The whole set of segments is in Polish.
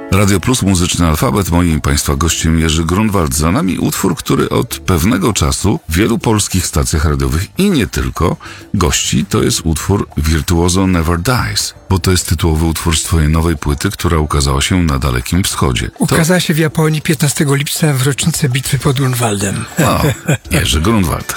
Radio Plus, Muzyczny Alfabet. Moim Państwa gościem Jerzy Grunwald. Za nami utwór, który od pewnego czasu w wielu polskich stacjach radiowych i nie tylko gości. To jest utwór Virtuoso Never Dies, bo to jest tytułowy utwór z twojej nowej płyty, która ukazała się na Dalekim Wschodzie. Ukazała się w Japonii 15 lipca w rocznicę bitwy pod Grunwaldem. O, Jerzy Grunwald.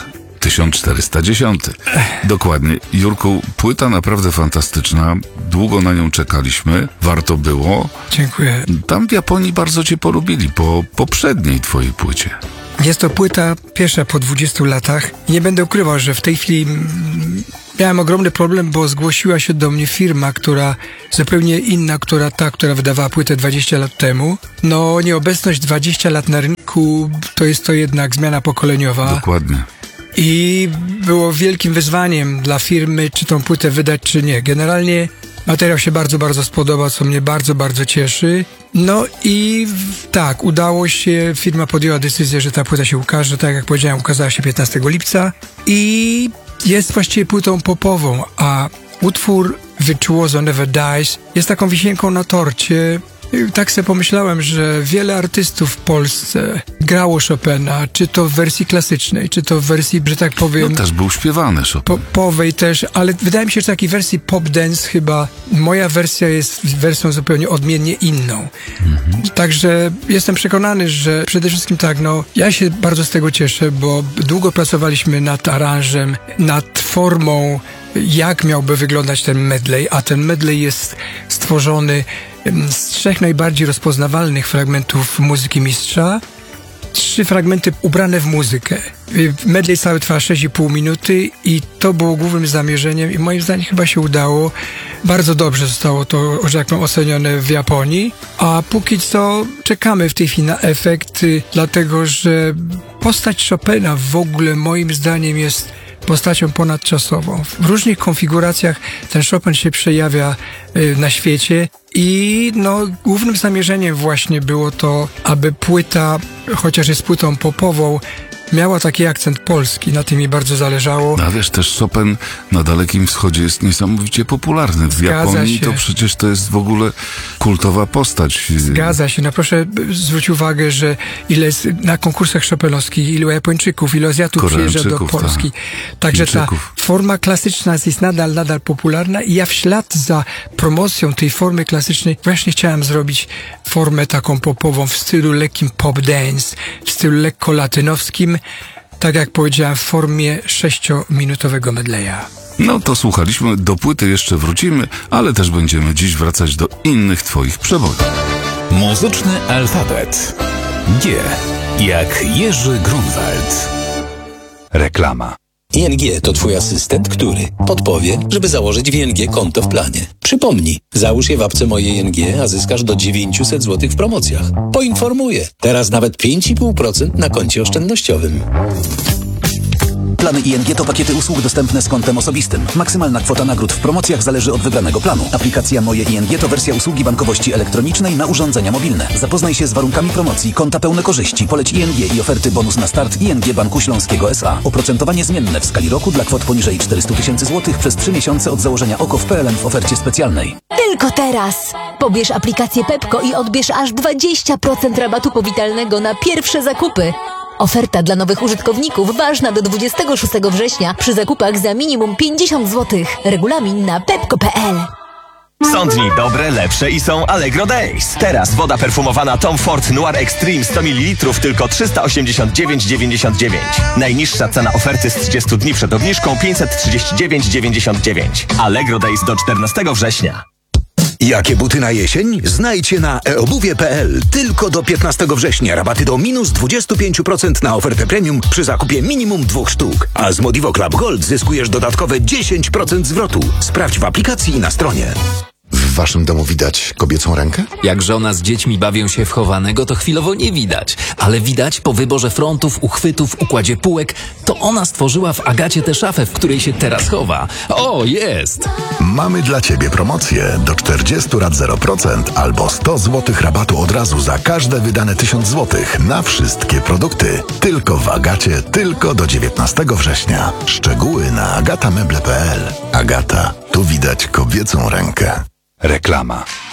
1410. Dokładnie. Jurku, płyta naprawdę fantastyczna. Długo na nią czekaliśmy. Warto było. Dziękuję. Tam w Japonii bardzo cię polubili po poprzedniej twojej płycie. Jest to płyta pierwsza po 20 latach. Nie będę ukrywał, że w tej chwili miałem ogromny problem, bo zgłosiła się do mnie firma, która zupełnie inna, która wydawała płytę 20 lat temu. No, nieobecność 20 lat na rynku to jest to jednak zmiana pokoleniowa. Dokładnie. I było wielkim wyzwaniem dla firmy, czy tą płytę wydać, czy nie. Generalnie materiał się bardzo, bardzo spodobał, co mnie bardzo, bardzo cieszy. No i tak, udało się, firma podjęła decyzję, że ta płyta się ukaże, tak jak powiedziałem, ukazała się 15 lipca i jest właściwie płytą popową, a utwór Virtuoso Never Dies jest taką wisienką na torcie. I tak sobie pomyślałem, że wiele artystów w Polsce grało Chopina, czy to w wersji klasycznej, czy to w wersji, że tak powiem... No też był śpiewany Chopin. Popowej też, ale wydaje mi się, że takiej wersji pop dance chyba moja wersja jest wersją zupełnie odmiennie inną. Także jestem przekonany, że przede wszystkim tak, no ja się bardzo z tego cieszę, bo długo pracowaliśmy nad aranżem, nad formą, jak miałby wyglądać ten medley, a ten medley jest stworzony z 3 najbardziej rozpoznawalnych fragmentów muzyki mistrza. 3 fragmenty ubrane w muzykę. Medley cały trwa 6,5 minuty i to było głównym zamierzeniem i moim zdaniem chyba się udało. Bardzo dobrze zostało to, że jak mam, ocenione w Japonii, a póki co czekamy w tej chwili na efekt, dlatego że postać Chopina w ogóle moim zdaniem jest postacią ponadczasową. W różnych konfiguracjach ten Chopin się przejawia na świecie i no, głównym zamierzeniem właśnie było to, aby płyta, chociaż jest płytą popową, miała taki akcent polski, na tym mi bardzo zależało. A wiesz, też Chopin na Dalekim Wschodzie jest niesamowicie popularny. W Japonii to przecież to jest w ogóle kultowa postać. Zgadza się. No proszę zwróć uwagę, że ile jest na konkursach chopinowskich, ilu Japończyków, ilu Azjatów przyjeżdża do Polski. Także ta forma klasyczna jest nadal popularna i ja w ślad za promocją tej formy klasycznej właśnie chciałem zrobić formę taką popową w stylu lekkim pop dance, w stylu lekko latynowskim, tak jak powiedziałem, w formie 6-minutowego medleya. No to słuchaliśmy, do płyty jeszcze wrócimy, ale też będziemy dziś wracać do innych twoich przebojów. Muzyczny alfabet. G jak Jerzy Grunwald. Reklama. ING to twój asystent, który podpowie, żeby założyć w ING konto w planie. Przypomnij, załóż je w apce Moje ING, a zyskasz do 900 zł w promocjach. Poinformuję, teraz nawet 5,5% na koncie oszczędnościowym. Plany ING to pakiety usług dostępne z kontem osobistym. Maksymalna kwota nagród w promocjach zależy od wybranego planu. Aplikacja Moje ING to wersja usługi bankowości elektronicznej na urządzenia mobilne. Zapoznaj się z warunkami promocji, konta pełne korzyści, poleć ING i oferty bonus na start ING Banku Śląskiego S.A. Oprocentowanie zmienne w skali roku dla kwot poniżej 400 000 złotych przez 3 miesiące od założenia OKO w PLN w ofercie specjalnej. Tylko teraz! Pobierz aplikację Pepko i odbierz aż 20% rabatu powitalnego na pierwsze zakupy. Oferta dla nowych użytkowników ważna do 26 września przy zakupach za minimum 50 zł. Regulamin na pepko.pl. Są dni dobre, lepsze i są Allegro Days. Teraz woda perfumowana Tom Ford Noir Extreme 100 ml tylko 389,99. Najniższa cena oferty z 30 dni przed obniżką 539,99. Allegro Days do 14 września. Jakie buty na jesień? Znajdźcie na eobuwie.pl. Tylko do 15 września rabaty do minus 25% na ofertę premium przy zakupie minimum 2 sztuk. A z Modivo Club Gold zyskujesz dodatkowe 10% zwrotu. Sprawdź w aplikacji i na stronie. W waszym domu widać kobiecą rękę? Jak żona z dziećmi bawią się w chowanego, to chwilowo nie widać. Ale widać po wyborze frontów, uchwytów, układzie półek, to ona stworzyła w Agacie tę szafę, w której się teraz chowa. O, jest! Mamy dla ciebie promocję. Do 40 lat 0% albo 100 zł rabatu od razu za każde wydane 1000 zł na wszystkie produkty. Tylko w Agacie, tylko do 19 września. Szczegóły na agatameble.pl. Agata, tu widać kobiecą rękę. Reklama.